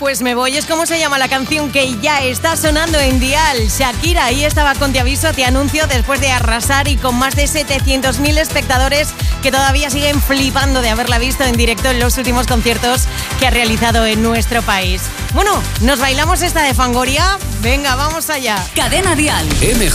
pues me voy. Es como se llama la canción que ya está sonando en Dial. Shakira, ahí estaba con Te Aviso, Te Anuncio, después de arrasar y con más de 700.000 espectadores que todavía siguen flipando de haberla visto en directo en los últimos conciertos que ha realizado en nuestro país. Bueno, ¿nos bailamos esta de Fangoria? Venga, vamos allá. Cadena Dial. MJ